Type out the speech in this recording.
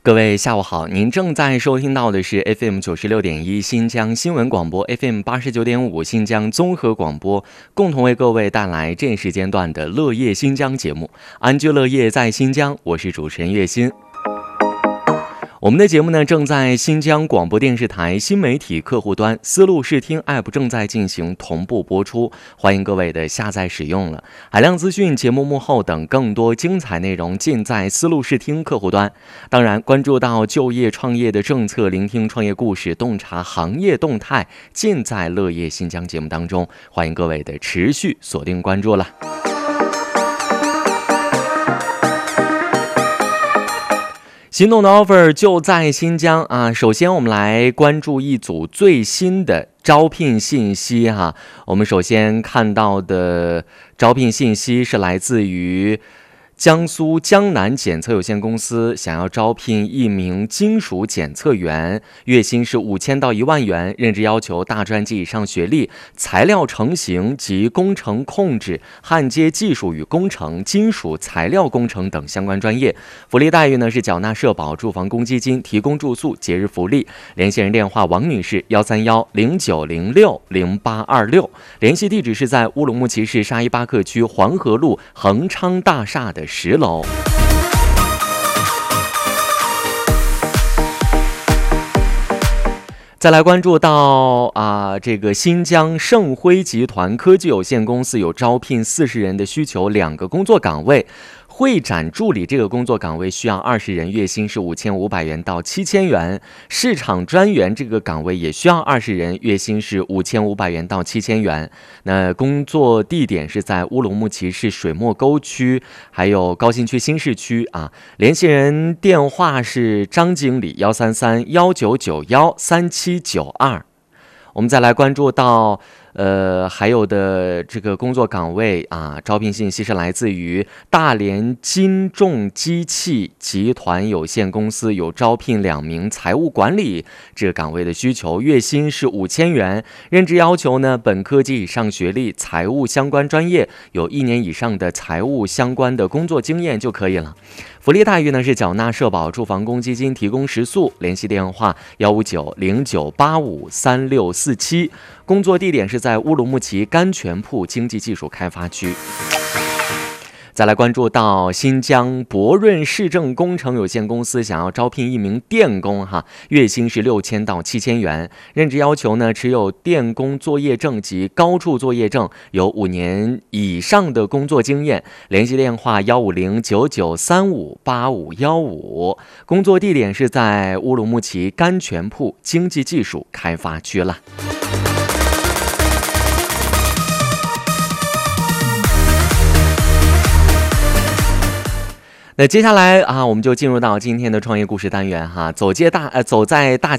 各位下午好，您正在收听到的是 FM 96.1新疆新闻广播， FM 89.5新疆综合广播，共同为各位带来这时间段的乐业新疆节目。安居乐业在新疆，我是主持人岳鑫。我们的节目呢，正在新疆广播电视台新媒体客户端丝路视听 App 正在进行同步播出，欢迎各位的下载使用了。海量资讯、节目幕后等更多精彩内容尽在丝路视听客户端。当然，关注到就业创业的政策，聆听创业故事，洞察行业动态，尽在乐业新疆节目当中。欢迎各位的持续锁定关注了。心动的 offer 就在新疆啊！首先我们来关注一组最新的招聘信息哈。我们首先看到的招聘信息是来自于江苏江南检测有限公司，想要招聘一名金属检测员，月薪是5000到1万元，任职要求大专及以上学历，材料成型及工程控制、焊接技术与工程、金属材料工程等相关专业。福利待遇呢是缴纳社保、住房公积金，提供住宿、节日福利。联系人电话王女士13109060826，联系地址是在乌鲁木齐市沙依巴克区黄河路恒昌大厦的10楼。再来关注到这个新疆盛辉集团科技有限公司有招聘40人的需求，2个工作岗位。会展助理这个工作岗位需要20人，月薪是5500元到7000元。市场专员这个岗位也需要20人，月薪是5500元到7000元。那工作地点是在乌鲁木齐市水墨沟区，还有高新区新市区啊。联系人电话是张经理13319913792。我们再来关注到还有的这个工作岗位啊，招聘信息是来自于大连金重机器集团有限公司，有招聘2名财务管理这个岗位的需求，月薪是5000元，任职要求呢本科及以上学历，财务相关专业，有1年以上的财务相关的工作经验就可以了。福利待遇呢是缴纳社保、住房公积金，提供食宿。联系电话15909853647，工作地点是在乌鲁木齐甘泉铺经济技术开发区。再来关注到新疆博润市政工程有限公司想要招聘一名电工哈，月薪是6000到7000元，任职要求呢持有电工作业证及高处作业证，有5年以上的工作经验。联系电话15099358515，工作地点是在乌鲁木齐甘泉铺经济技术开发区了。那接下来我们就进入到今天的创业故事单元哈，走在大